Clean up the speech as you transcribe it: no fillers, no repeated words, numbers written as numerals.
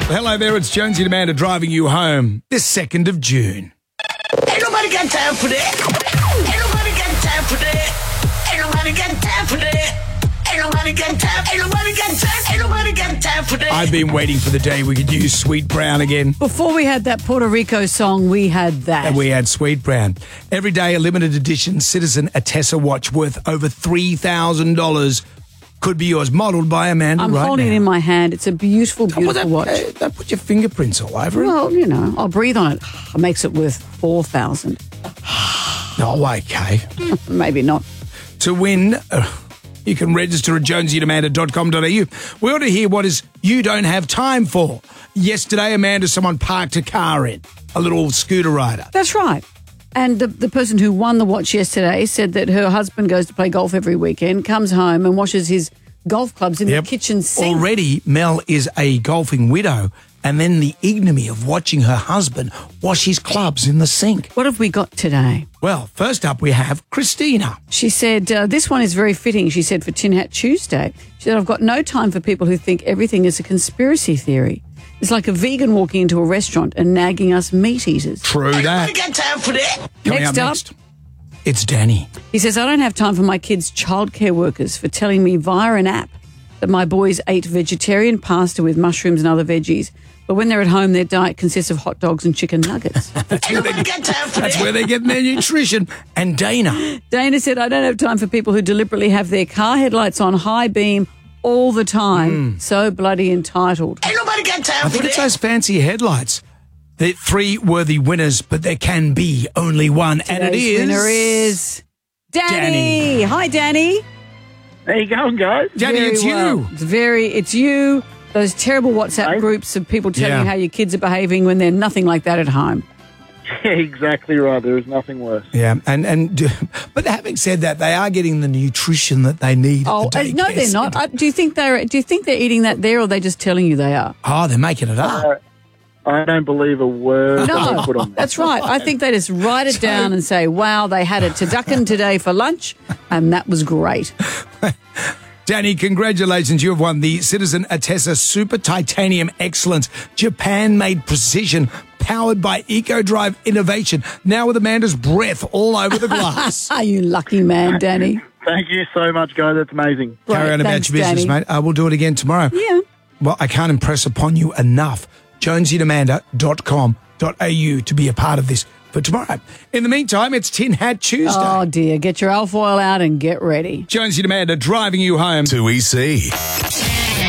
Hello there, it's Jonesy and Amanda driving you home this 2nd of June. Ain't nobody got time for that. Ain't nobody got time for that. Ain't nobody got time for that. Ain't nobody got time. Ain't nobody got time. Ain't nobody got time for that. I've been waiting for the day we could use Sweet Brown again. Before we had that Puerto Rico song, we had that. And we had Sweet Brown. Every day, a limited edition Citizen Atessa watch worth over $3,000 could be yours, modelled by Amanda I'm right holding now. it in my hand. It's a beautiful, beautiful watch. Don't put your fingerprints all over it. Well, you know, I'll breathe on it. It makes it worth $4,000. Oh, okay. Maybe not. To win, you can register at jonesyandamanda.com.au. We ought to hear what is you don't have time for. Yesterday, Amanda, someone parked a car in, a little scooter rider. That's right. And the person who won the watch yesterday said that her husband goes to play golf every weekend, comes home and washes his golf clubs in the kitchen sink. Already, Mel is a golfing widow, and then the ignominy of watching her husband wash his clubs in the sink. What have we got today? Well, first up we have Christina. She said, this one is very fitting, she said, for Tin Hat Tuesday. She said, I've got no time for people who think everything is a conspiracy theory. It's like a vegan walking into a restaurant and nagging us meat eaters. True Ain't that. nobody got time for that. Coming Next up. next, it's Danny. He says, I don't have time for my kids' childcare workers for telling me via an app that my boys ate vegetarian pasta with mushrooms and other veggies. But when they're at home, their diet consists of hot dogs and chicken nuggets. Ain't nobody got time for That's that. where they're getting their nutrition. And Dana. Dana said, I don't have time for people who deliberately have their car headlights on high beam all the time. So bloody entitled. Ain't nobody got time I for think it's that. those fancy headlights. They're 3 worthy winners, but there can be only one. And it Today's is... winner is Danny. Danny. Hi, Danny. How you going, guys? Danny, Very it's well. you. It's you. Those terrible WhatsApp Hey. groups of people telling Yeah. you how your kids are behaving when they're nothing like that at home. Yeah, exactly right. There is nothing worse. Yeah, but having said that, they are getting the nutrition that they need. Oh, at the daycare no, they're not. centre. Do you think they're eating that there, or are they just telling you they are? Oh, they're making it up. I don't believe a word they No, put on that. that's right. I think they just write it down and say, wow, they had a turducken today for lunch, and that was great. Danny, congratulations. You have won the Citizen Atessa Super Titanium Excellence Japan-made precision powered by EcoDrive innovation. Now with Amanda's breath all over the glass. Are you lucky man, Danny? Thank you so much, guys. That's amazing. Carry on about Thanks, your business, Danny. mate. We'll do it again tomorrow. Yeah. Well, I can't impress upon you enough. jonesyandamanda.com.au to be a part of this for tomorrow. In the meantime, it's Tin Hat Tuesday. Oh, dear. Get your alfoil out and get ready. Jonesy and Amanda driving you home. 2EC.